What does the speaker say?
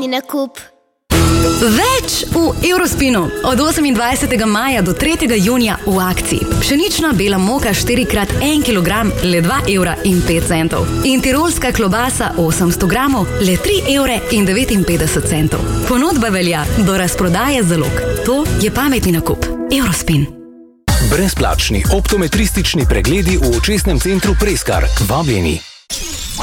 nakup. Več v Eurospinu. Od 28. maja do 3. junija v akciji. Pšenična bela moka 4x1 kg, le 2,05 €. In tirolska klobasa 800 gramov, le 3,59 €. Ponudba velja do razprodaje zalog. To je pametni nakup. Eurospin. Brezplačni optometristični pregledi v očesnem centru Preskar. Vabljeni.